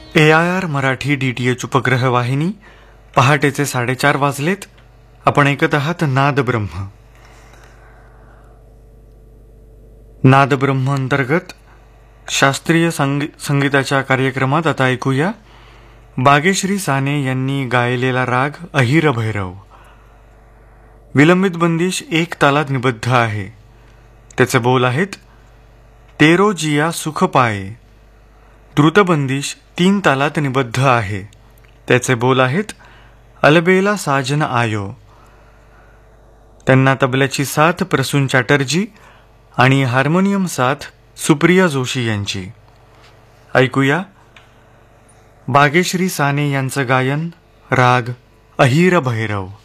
AIR Marathi DTH उपग्रह वाहिनी पहाटेचे 4:30 वाजलेत. आपण ऐकत आहात नादब्रह्म. नादब्रह्म अंतर्गत शास्त्रीय संगीताच्या कार्यक्रमात आता ऐकूया बागेश्री साने यांनी गायलेला राग अहिर भैरव. विलंबित बंदिश 1 तालात निबद्ध आहे. त्याचे बोल आहेत तेरो जिया सुख पाये. द्रुतबंदिश 3 तालात निबद्ध आहे. त्याचे बोल आहेत अलबेला साजन आयो. त्यांना तबल्याची साथ प्रसून चॅटर्जी आणि हार्मोनियम साथ सुप्रिया जोशी यांची. ऐकूया बागेश्री साने यांचं गायन राग अहिर भैरव.